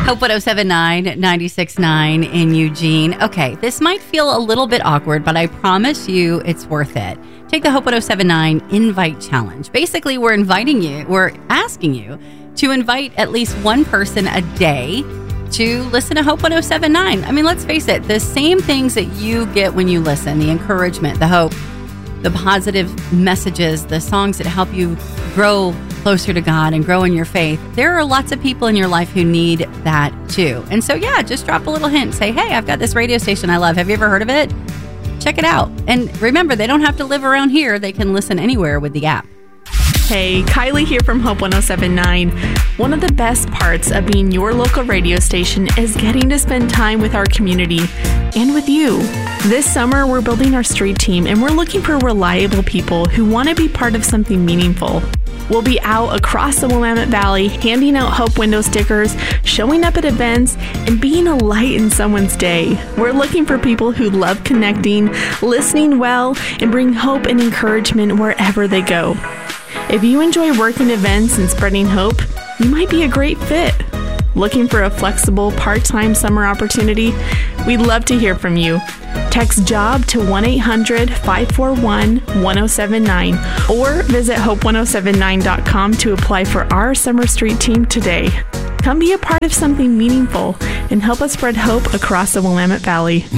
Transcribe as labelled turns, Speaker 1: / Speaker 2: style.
Speaker 1: Hope 1079 96.9 in Eugene. Okay, this might feel a little bit awkward, but I promise you it's worth it. Take the Hope 1079 Invite Challenge. Basically, we're asking you to invite at least one person a day to listen to Hope 1079. I mean, let's face it, the same things that you get when you listen, the encouragement, the hope, the positive messages, the songs that help you grow closer to God and grow in your faith. There are lots of people in your life who need that too. And so, yeah, just drop a little hint. Say, hey, I've got this radio station I love. Have you ever heard of it? Check it out. And remember, they don't have to live around here. They can listen anywhere with the app.
Speaker 2: Hey, Kylie here from Hope 1079. One of the best parts of being your local radio station is getting to spend time with our community and with you. This summer, we're building our street team and we're looking for reliable people who want to be part of something meaningful. We'll be out across the Willamette Valley, handing out Hope window stickers, showing up at events, and being a light in someone's day. We're looking for people who love connecting, listening well, and bring hope and encouragement wherever they go. If you enjoy working events and spreading hope, you might be a great fit. Looking for a flexible part-time summer opportunity? We'd love to hear from you. Text JOB to 1-800-541-1079 or visit hope1079.com to apply for our Summer Street team today. Come be a part of something meaningful and help us spread hope across the Willamette Valley.